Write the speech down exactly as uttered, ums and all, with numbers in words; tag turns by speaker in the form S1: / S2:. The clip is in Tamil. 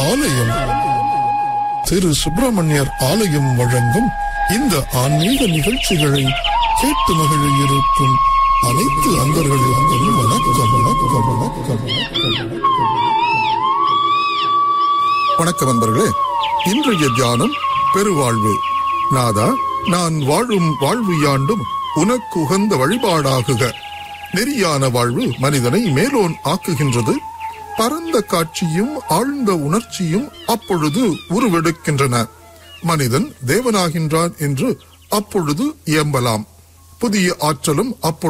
S1: ஆலயம் திரு சுப்பிரமணியர் ஆலயம் வழங்கும் இந்த ஆன்மீக நிகழ்ச்சிகளை கேட்டு மகிழ இருக்கும் அனைத்து அன்பர்களுக்கும் வணக்கம் வணக்கம் வணக்கம் வணக்கம் அன்பர்களே. இன்றைய தியானம் பெருவாழ்வு. நாதா, நான் வாழும் வாழ்வு யாண்டும் உனக்கு உகந்த வழிபாடாகுக. நெறியான வாழ்வு மனிதனை மேலோன் ஆக்குகின்றது. பரந்த காட்சியும் ஆழ்ந்த உணர்ச்சியும் அப்பொழுது உருவெடுக்கின்றன. மனிதன் தேவனாகின்றான் என்று அப்பொழுது இயம்பலாம். புதிய ஆற்றலும் அப்பொழுது